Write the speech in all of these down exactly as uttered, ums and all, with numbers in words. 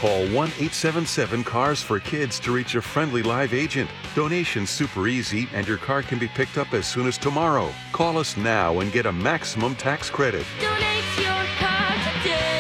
Call one eight seven seven cars for kids to reach a friendly live agent. Donation's super easy, and your car can be picked up as soon as tomorrow. Call us now and get a maximum tax credit. Donate your car today.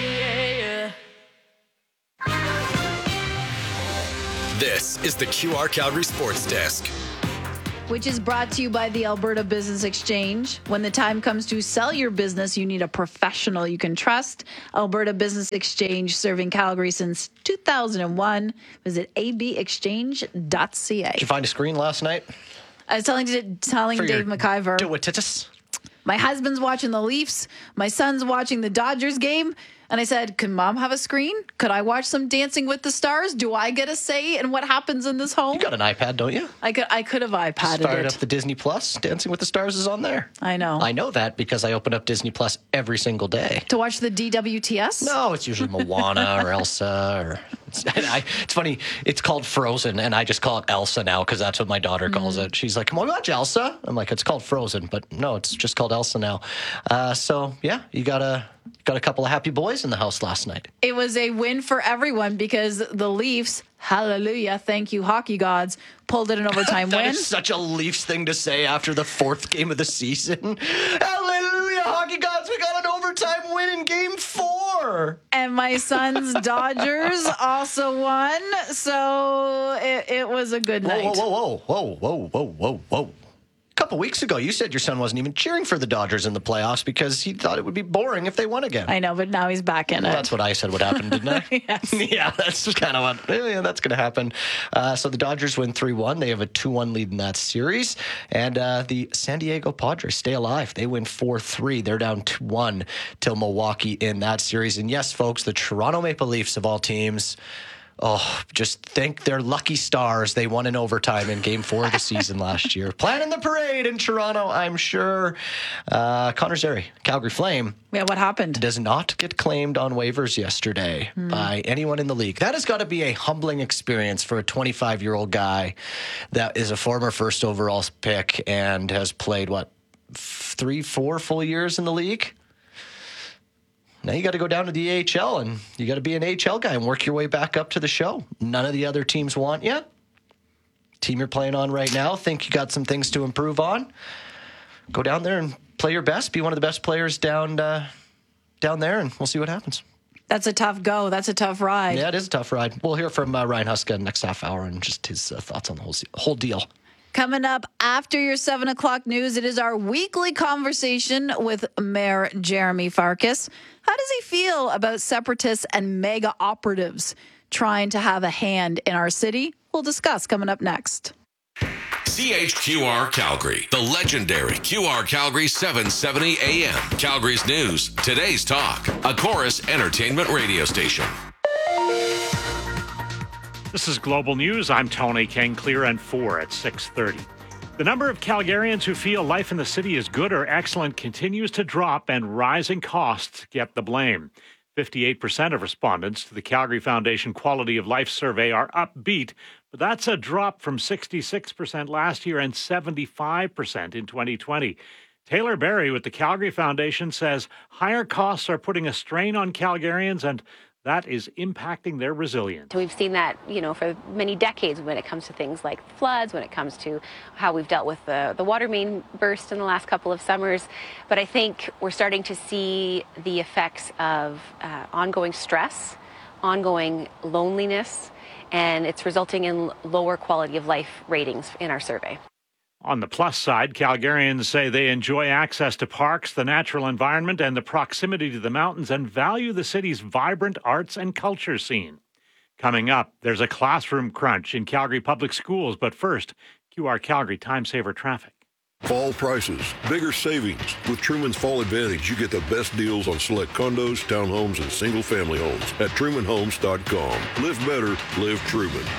This is the Q R Calgary Sports Desk, which is brought to you by the Alberta Business Exchange. When the time comes to sell your business, you need a professional you can trust. Alberta Business Exchange, serving Calgary since two thousand one. Visit a b exchange dot c a. Did you find a screen last night? I was telling telling For Dave your McIver. Do-it-titus? My husband's watching the Leafs. My son's watching the Dodgers game. And I said, can mom have a screen? Could I watch some Dancing with the Stars? Do I get a say in what happens in this home? You got an iPad, don't you? I could I could have iPadded Fired it. up the Disney Plus. Dancing with the Stars is on there. I know. I know that because I open up Disney Plus every single day. To watch the D W T S? No, it's usually Moana or Elsa. Or it's, I, it's funny. It's called Frozen, and I just call it Elsa now because that's what my daughter calls Mm. it. She's like, "Come on, watch Elsa." I'm like, "It's called Frozen," but no, it's just called Elsa now. Uh, so yeah, you got a got a couple of happy boys in the house last night. It was a win for everyone because the Leafs, hallelujah, thank you, hockey gods, pulled it an overtime That win. is such a Leafs thing to say after the fourth game of the season. Hallelujah, hockey gods, we got an overtime win in game four. And my son's Dodgers also won, so it, it was a good Whoa, night. whoa, whoa, whoa, whoa, whoa, whoa, whoa. A couple weeks ago, you said your son wasn't even cheering for the Dodgers in the playoffs because he thought it would be boring if they won again. I know, but now he's back in Well, it. that's what I said would happen, didn't I? Yes. Yeah, that's kind of what, yeah, that's going to happen. Uh, so the Dodgers win three one. They have a two one lead in that series. And uh, the San Diego Padres stay alive. They win four three. They're down two one till Milwaukee in that series. And yes, folks, the Toronto Maple Leafs of all teams, oh, just thank their lucky stars they won in overtime in game four of the season last year. Planning the parade in Toronto, I'm sure. Uh, Connor Zary, Calgary Flame, Yeah, what happened? does not get claimed on waivers yesterday Hmm. by anyone in the league. That has got to be a humbling experience for a twenty-five-year-old guy that is a former first overall pick and has played, what, three, four full years in the league? Now you got to go down to the A H L and you got to be an A H L guy and work your way back up to the show. None of the other teams want you. Team you're playing on right now, think you got some things to improve on. Go down there and play your best. Be one of the best players down uh, down there, and we'll see what happens. That's a tough go. That's a tough ride. Yeah, it is a tough ride. We'll hear from uh, Ryan Huska next half hour and just his uh, thoughts on the whole whole deal. Coming up after your seven o'clock news, it is our weekly conversation with Mayor Jeremy Farkas. How does he feel about separatists and mega operatives trying to have a hand in our city? We'll discuss coming up next. C H Q R Calgary, the legendary Q R Calgary seven seventy A M. Calgary's news, today's talk, a Chorus Entertainment radio station. This is Global News. I'm Tony King, clear and four at six thirty. The number of Calgarians who feel life in the city is good or excellent continues to drop, and rising costs get the blame. fifty-eight percent of respondents to the Calgary Foundation Quality of Life Survey are upbeat, but that's a drop from sixty-six percent last year and seventy-five percent in twenty twenty. Taylor Berry with the Calgary Foundation says higher costs are putting a strain on Calgarians, and that is impacting their resilience. We've seen that, you know, for many decades when it comes to things like floods, when it comes to how we've dealt with the, the water main burst in the last couple of summers. But I think we're starting to see the effects of uh, ongoing stress, ongoing loneliness, and it's resulting in lower quality of life ratings in our survey. On the plus side, Calgarians say they enjoy access to parks, the natural environment, and the proximity to the mountains, and value the city's vibrant arts and culture scene. Coming up, there's a classroom crunch in Calgary public schools, but first, Q R Calgary Time Saver traffic. Fall prices, bigger savings. With Truman's Fall Advantage, you get the best deals on select condos, townhomes, and single-family homes at truman homes dot com. Live better, live Truman.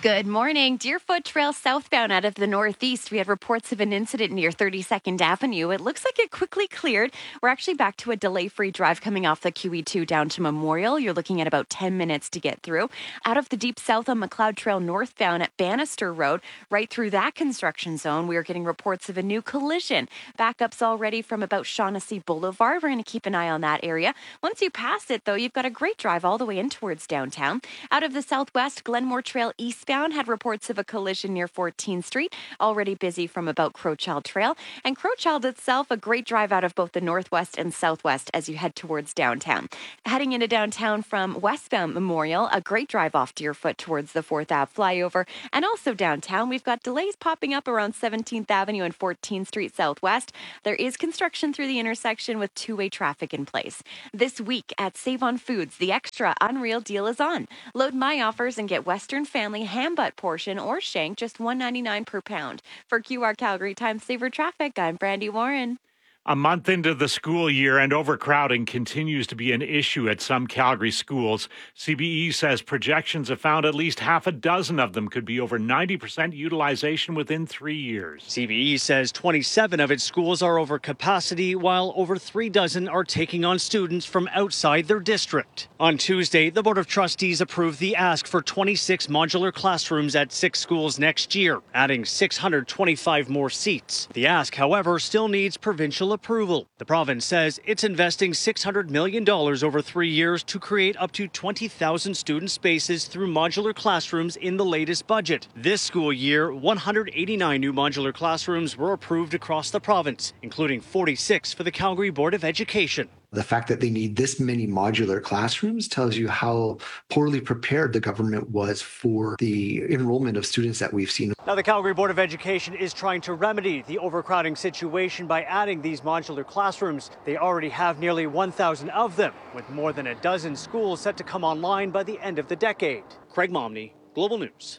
Good morning. Deerfoot Trail southbound out of the northeast. We had reports of an incident near thirty-second Avenue. It looks like it quickly cleared. We're actually back to a delay-free drive coming off the Q E two down to Memorial. You're looking at about ten minutes to get through. Out of the deep south on McLeod Trail northbound at Bannister Road, right through that construction zone, we are getting reports of a new collision. Backups already from about Shaughnessy Boulevard. We're going to keep an eye on that area. Once you pass it, though, you've got a great drive all the way in towards downtown. Out of the southwest, Glenmore Trail eastbound had reports of a collision near fourteenth Street, already busy from about Crowchild Trail. And Crowchild itself, a great drive out of both the northwest and southwest as you head towards downtown. Heading into downtown from westbound Memorial, a great drive off Deerfoot towards the fourth Ave flyover. And also downtown, we've got delays popping up around seventeenth Avenue and fourteenth Street southwest. There is construction through the intersection with two-way traffic in place. This week at Save on Foods, the extra Unreal deal is on. Load my offers and get Western Family ham butt portion or shank, just one ninety-nine per pound. For Q R Calgary Time Saver Traffic, I'm Brandy Warren. A month into the school year and overcrowding continues to be an issue at some Calgary schools. C B E says projections have found at least half a dozen of them could be over ninety percent utilization within three years. C B E says twenty-seven of its schools are over capacity, while over three dozen are taking on students from outside their district. On Tuesday, the Board of Trustees approved the ask for twenty-six modular classrooms at six schools next year, adding six hundred twenty-five more seats. The ask, however, still needs provincial approval. The province says it's investing six hundred million dollars over three years to create up to twenty thousand student spaces through modular classrooms in the latest budget. This school year, one hundred eighty-nine new modular classrooms were approved across the province, including forty-six for the Calgary Board of Education. The fact that they need this many modular classrooms tells you how poorly prepared the government was for the enrollment of students that we've seen. Now, the Calgary Board of Education is trying to remedy the overcrowding situation by adding these modular classrooms. They already have nearly one thousand of them, with more than a dozen schools set to come online by the end of the decade. Craig Momney, Global News.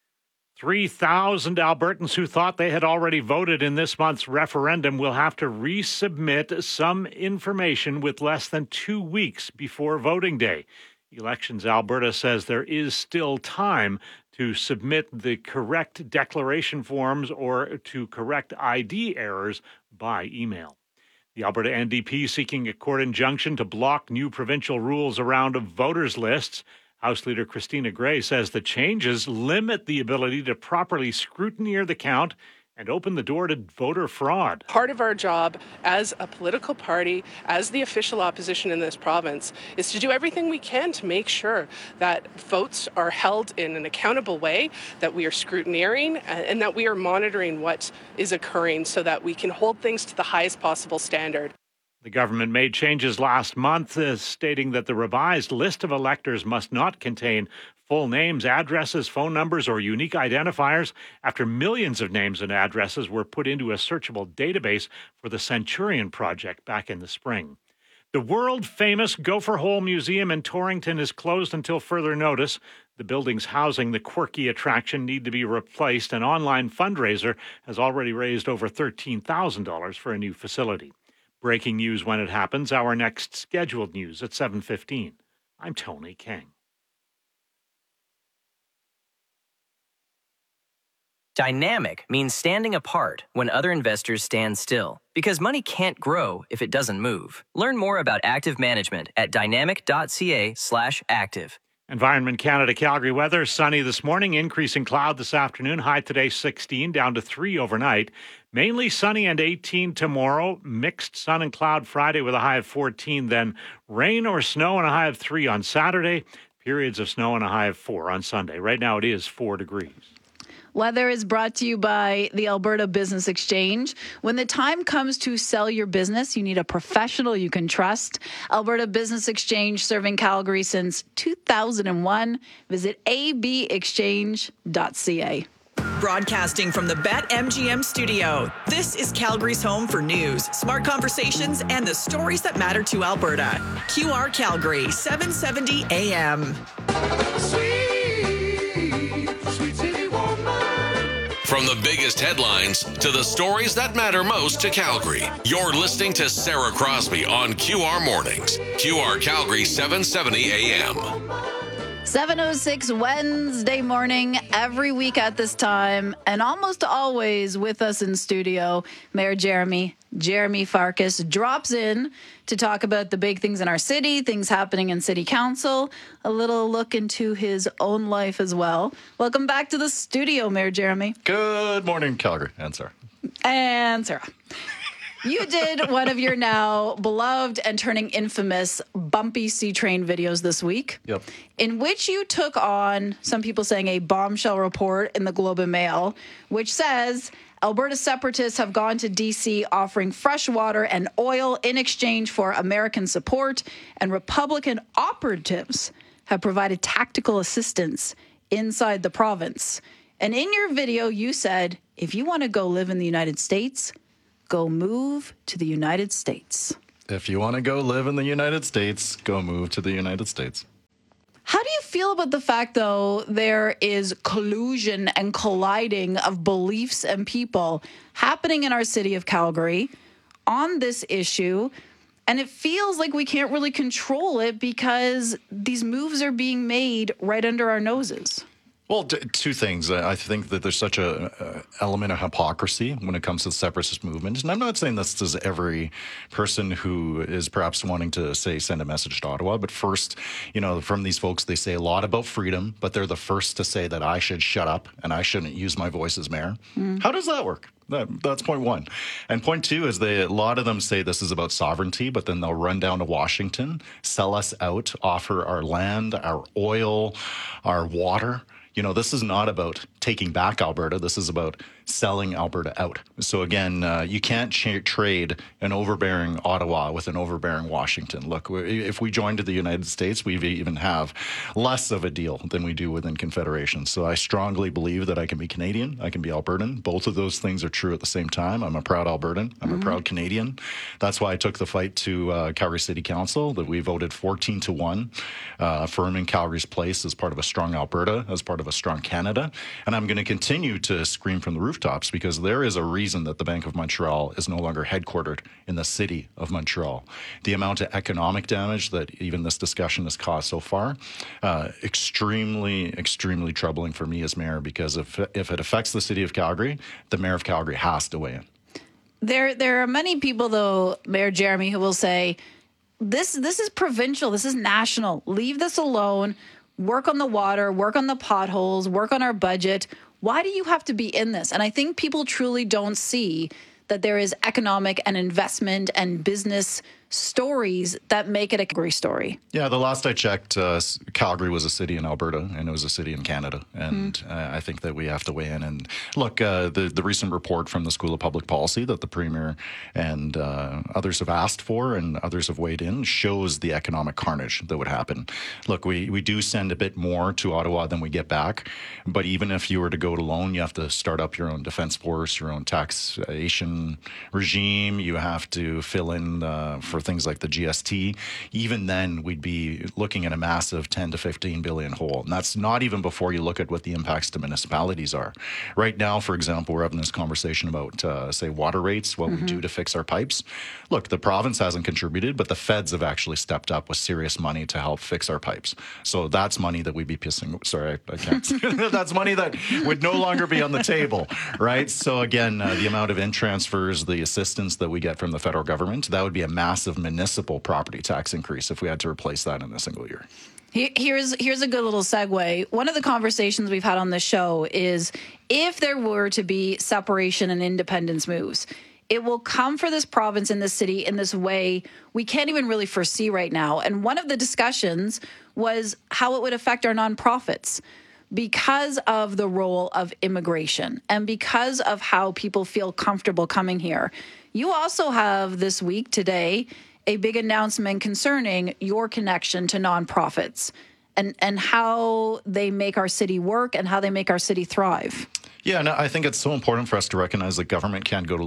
three thousand Albertans who thought they had already voted in this month's referendum will have to resubmit some information with less than two weeks before voting day. Elections Alberta says there is still time to submit the correct declaration forms or to correct I D errors by email. The Alberta N D P seeking a court injunction to block new provincial rules around voters' lists. House Leader Christina Gray says the changes limit the ability to properly scrutineer the count and open the door to voter fraud. Part of our job as a political party, as the official opposition in this province, is to do everything we can to make sure that votes are held in an accountable way, that we are scrutineering, and that we are monitoring what is occurring so that we can hold things to the highest possible standard. The government made changes last month, uh, stating that the revised list of electors must not contain full names, addresses, phone numbers, or unique identifiers after millions of names and addresses were put into a searchable database for the Centurion Project back in the spring. The world-famous Gopher Hole Museum in Torrington is closed until further notice. The buildings housing the quirky attraction need to be replaced. An online fundraiser has already raised over thirteen thousand dollars for a new facility. Breaking news when it happens. Our next scheduled news at seven fifteen. I'm Tony King. Dynamic means standing apart when other investors stand still, because money can't grow if it doesn't move. Learn more about active management at dynamic.ca slash active. Environment Canada Calgary weather. Sunny this morning, increasing cloud this afternoon. High today sixteen, down to three overnight. Mainly sunny and eighteen tomorrow. Mixed sun and cloud Friday with a high of fourteen. Then rain or snow and a high of three on Saturday. Periods of snow and a high of four on Sunday. Right now it is four degrees. Weather is brought to you by the Alberta Business Exchange. When the time comes to sell your business, you need a professional you can trust. Alberta Business Exchange, serving Calgary since two thousand one. Visit a b exchange dot c a. Broadcasting from the BetMGM studio, this is Calgary's home for news, smart conversations, and the stories that matter to Alberta. Q R Calgary, seven seventy A M. From the biggest headlines to the stories that matter most to Calgary, you're listening to Sarah Crosby on Q R Mornings. Q R Calgary, seven seventy A M. seven oh six Wednesday morning, every week at this time, and almost always with us in studio, Mayor Jeremy, Jeremy Farkas, drops in to talk about the big things in our city, things happening in City Council, a little look into his own life as well. Welcome back to the studio, Mayor Jeremy. Good morning, Calgary and Sarah. And Sarah. You did one of your now beloved and turning infamous bumpy C-Train videos this week. Yep. In which you took on, some people saying, a bombshell report in the Globe and Mail, which says Alberta separatists have gone to D C offering fresh water and oil in exchange for American support, and Republican operatives have provided tactical assistance inside the province. And in your video, you said, if you want to go live in the United States, go move to the United States. If you want to go live in the United States, go move to the United States. How do you feel about the fact, though, there is collusion and colliding of beliefs and people happening in our city of Calgary on this issue? And it feels like we can't really control it because these moves are being made right under our noses. Well, t- two things. I think that there's such a uh, element of hypocrisy when it comes to the separatist movement. And I'm not saying this is every person who is perhaps wanting to, say, send a message to Ottawa. But first, you know, from these folks, they say a lot about freedom, but they're the first to say that I should shut up and I shouldn't use my voice as mayor. Mm. How does that work? That, that's point one. And point two is they, a lot of them say this is about sovereignty, but then they'll run down to Washington, sell us out, offer our land, our oil, our water. You know, this is not about taking back Alberta. This is about selling Alberta out. So again, uh, you can't ch- trade an overbearing Ottawa with an overbearing Washington. Look, if we joined the United States, we even have less of a deal than we do within Confederation. So I strongly believe that I can be Canadian, I can be Albertan. Both of those things are true at the same time. I'm a proud Albertan. I'm mm-hmm. a proud Canadian. That's why I took the fight to uh, Calgary City Council, that we voted fourteen to one, uh, affirming Calgary's place as part of a strong Alberta, as part of a strong Canada. And I'm going to continue to scream from the rooftops because there is a reason that the Bank of Montreal is no longer headquartered in the city of Montreal. The amount of economic damage that even this discussion has caused so far, uh, extremely, extremely troubling for me as mayor, because if, if it affects the city of Calgary, the mayor of Calgary has to weigh in. There, there are many people, though, Mayor Jeremy, who will say, this, this is provincial, this is national, leave this alone. Work on the water, work on the potholes, work on our budget. Why do you have to be in this? And I think people truly don't see that there is economic and investment and business stories that make it a Calgary story. Yeah, the last I checked, uh, Calgary was a city in Alberta, and it was a city in Canada. And mm. uh, I think that we have to weigh in. And look, uh, the, the recent report from the School of Public Policy that the Premier and uh, others have asked for and others have weighed in shows the economic carnage that would happen. Look, we, we do send a bit more to Ottawa than we get back. But even if you were to go it alone, you have to start up your own defense force, your own taxation regime. You have to fill in uh, for things like the G S T. Even then, we'd be looking at a massive ten to fifteen billion hole. And that's not even before you look at what the impacts to municipalities are. Right now, for example, we're having this conversation about, uh, say, water rates, what mm-hmm. we do to fix our pipes. Look, the province hasn't contributed, but the feds have actually stepped up with serious money to help fix our pipes. So that's money that we'd be pissing. Sorry, I, I can't. That's money that would no longer be on the table, right? So again, uh, the amount of in transfers, the assistance that we get from the federal government, that would be a massive municipal property tax increase if we had to replace that in a single year. Here's here's a good little segue. One of the conversations we've had on this show is if there were to be separation and independence moves, it will come for this province and this city in this way we can't even really foresee right now. And one of the discussions was how it would affect our nonprofits because of the role of immigration and because of how people feel comfortable coming here. You also have this week today a big announcement concerning your connection to nonprofits and, and how they make our city work and how they make our city thrive. Yeah, no, I think it's so important for us to recognize that government can't go it alone.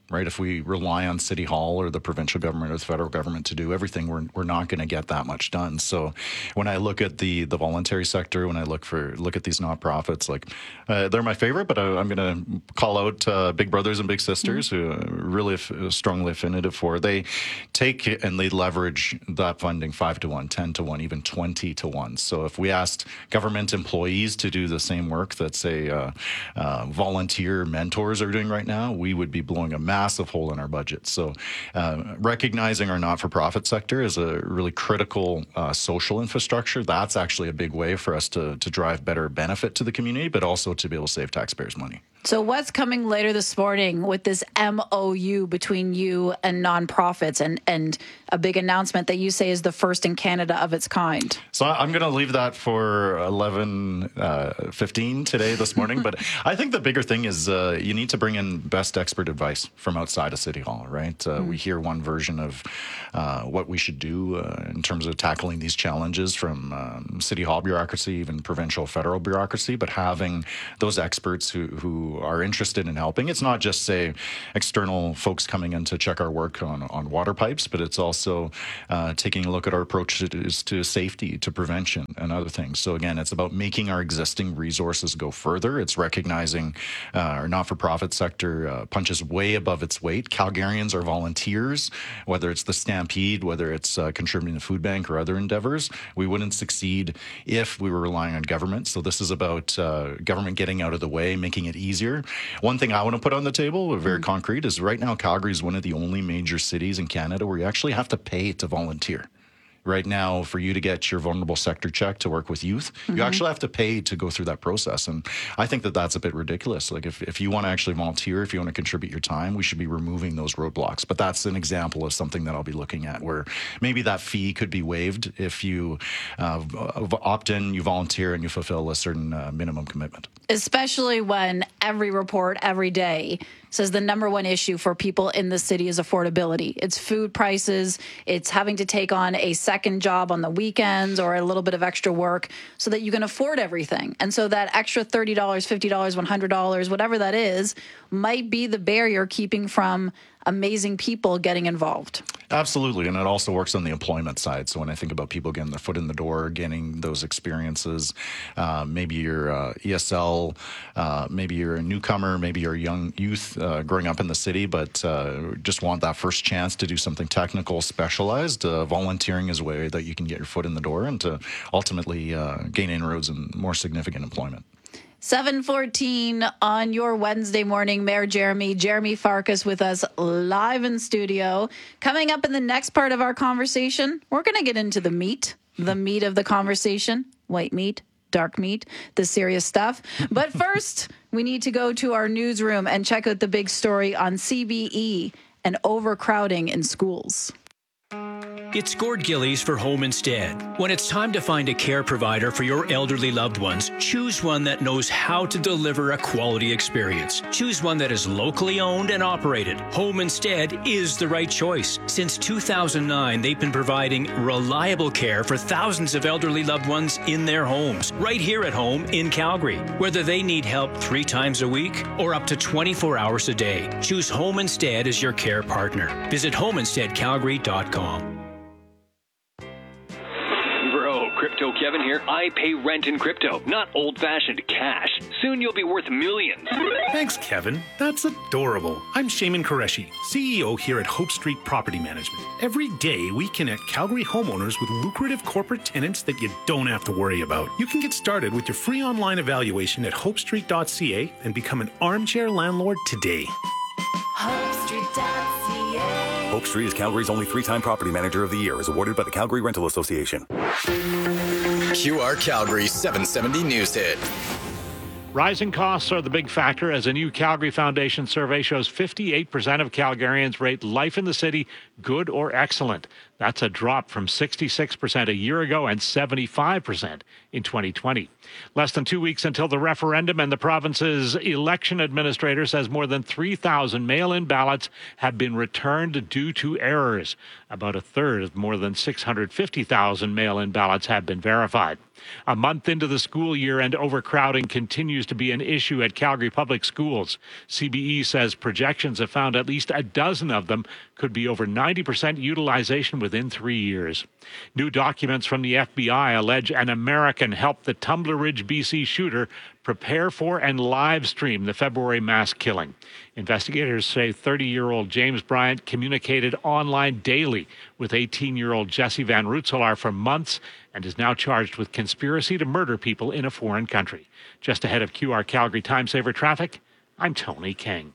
right? If we rely on City Hall or the provincial government or the federal government to do everything, we're we're not going to get that much done. So when I look at the the voluntary sector, when I look for look at these nonprofits, like uh, they're my favorite, but I, I'm going to call out uh, Big Brothers and Big Sisters, mm-hmm. who are really f- strongly affinitive for. They take and they leverage that funding five to one, ten to one, even twenty to one. So if we asked government employees to do the same work that, say, uh, uh, volunteer mentors are doing right now, we would be blowing a massive hole in our budget. So uh, recognizing our not-for-profit sector as a really critical uh, social infrastructure, that's actually a big way for us to, to drive better benefit to the community, but also to be able to save taxpayers money. So what's coming later this morning with this M O U between you and nonprofits and, and a big announcement that you say is the first in Canada of its kind? So I'm going to leave that for eleven fifteen today, this morning. But I think the bigger thing is uh, you need to bring in best expert advice from outside of City Hall, right? Uh, mm. We hear one version of uh, what we should do uh, in terms of tackling these challenges from um, City Hall bureaucracy, even provincial, federal bureaucracy, but having those experts who, who are interested in helping. It's not just, say, external folks coming in to check our work on, on water pipes, but it's also uh, taking a look at our approach to, to safety, to prevention, and other things. So again, it's about making our existing resources go further. It's recognizing uh, our not-for-profit sector uh, punches way above its weight. Calgarians are volunteers, whether it's the Stampede, whether it's uh, contributing to food bank or other endeavors. We wouldn't succeed if we were relying on government. So this is about uh, government getting out of the way, making it easier. One thing I want to put on the table, very mm-hmm. concrete, is right now Calgary is one of the only major cities in Canada where you actually have to pay to volunteer. Right now, for you to get your vulnerable sector check to work with youth, mm-hmm. you actually have to pay to go through that process. And I think that that's a bit ridiculous. Like if, if you want to actually volunteer, if you want to contribute your time, we should be removing those roadblocks. But that's an example of something that I'll be looking at where maybe that fee could be waived if you uh, opt in, you volunteer, and you fulfill a certain uh, minimum commitment. Especially when every report every day says the number one issue for people in the city is affordability. It's food prices. It's having to take on a second job on the weekends or a little bit of extra work so that you can afford everything. And so that extra thirty dollars, fifty dollars, one hundred dollars, whatever that is, might be the barrier keeping from amazing people getting involved. Absolutely. And it also works on the employment side. So when I think about people getting their foot in the door, getting those experiences, uh, maybe you're uh, E S L, uh, maybe you're a newcomer, maybe you're a young youth uh, growing up in the city, but uh, just want that first chance to do something technical, specialized. Uh, volunteering is a way that you can get your foot in the door and to ultimately uh, gain inroads and more significant employment. seven fourteen on your Wednesday morning. Mayor Jeremy, Jeremy Farkas with us live in studio. Coming up in the next part of our conversation, we're going to get into the meat, the meat of the conversation, white meat, dark meat, the serious stuff. But first, we need to go to our newsroom and check out the big story on C B E and overcrowding in schools. It's Gord Gillies for Home Instead. When it's time to find a care provider for your elderly loved ones, choose one that knows how to deliver a quality experience. Choose one that is locally owned and operated. Home Instead is the right choice. Since two thousand nine, they've been providing reliable care for thousands of elderly loved ones in their homes, right here at home in Calgary. Whether they need help three times a week or up to twenty-four hours a day, choose Home Instead as your care partner. Visit home instead calgary dot com. Crypto Kevin here. I pay rent in crypto, not old-fashioned cash. Soon you'll be worth millions. Thanks, Kevin. That's adorable. I'm Shaman Qureshi, C E O here at Hope Street Property Management. Every day, we connect Calgary homeowners with lucrative corporate tenants that you don't have to worry about. You can get started with your free online evaluation at hope street dot c a and become an armchair landlord today. hope street dot c a Hope Street is Calgary's only three-time property manager of the year, as awarded by the Calgary Rental Association. Q R Calgary seven seventy News Hit. Rising costs are the big factor as a new Calgary Foundation survey shows fifty-eight percent of Calgarians rate life in the city good or excellent. That's a drop from sixty-six percent a year ago and seventy-five percent in twenty twenty. Less than two weeks until the referendum, and the province's election administrator says more than three thousand mail-in ballots have been returned due to errors. About a third of more than six hundred fifty thousand mail-in ballots have been verified. A month into the school year, and overcrowding continues to be an issue at Calgary Public Schools. C B E says projections have found at least a dozen of them could be over ninety percent utilization within three years. New documents from the F B I allege an American helped the Tumbler Ridge, B C shooter prepare for and live stream the February mass killing. Investigators say thirty-year-old James Bryant communicated online daily with eighteen-year-old Jesse Van Rootselaar for months and is now charged with conspiracy to murder people in a foreign country. Just ahead of Q R Calgary Time Saver Traffic, I'm Tony King.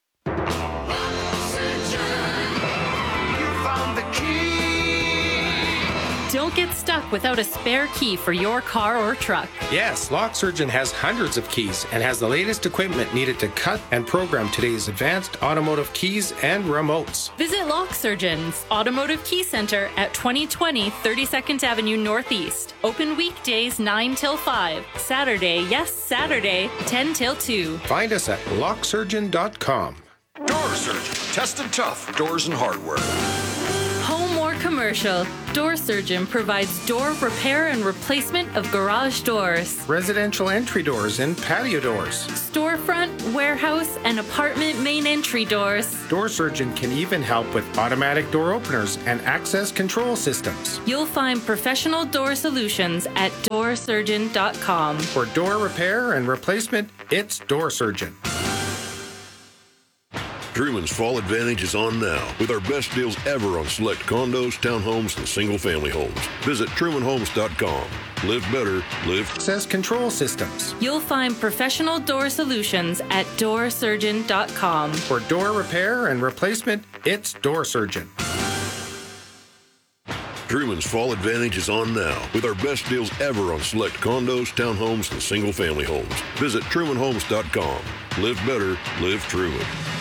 Don't get stuck without a spare key for your car or truck. Yes, Lock Surgeon has hundreds of keys and has the latest equipment needed to cut and program today's advanced automotive keys and remotes. Visit Lock Surgeon's Automotive Key Center at twenty twenty thirty-second Avenue Northeast. Open weekdays nine till five. Saturday, yes, Saturday, ten till two. Find us at lock surgeon dot com. Door Surgeon. Tested tough doors and hardware. Home or commercial, Door Surgeon provides door repair and replacement of garage doors, residential entry doors and patio doors, storefront, warehouse, and apartment main entry doors. Door Surgeon can even help with automatic door openers and access control systems. You'll find professional door solutions at door surgeon dot com. For door repair and replacement, it's Door Surgeon. Truman's Fall Advantage is on now with our best deals ever on select condos, townhomes, and single-family homes. Visit truman homes dot com. Live better, live. Access control systems. You'll find professional door solutions at door surgeon dot com. For door repair and replacement, it's Door Surgeon. Truman's Fall Advantage is on now with our best deals ever on select condos, townhomes, and single-family homes. Visit truman homes dot com. Live better, live Truman.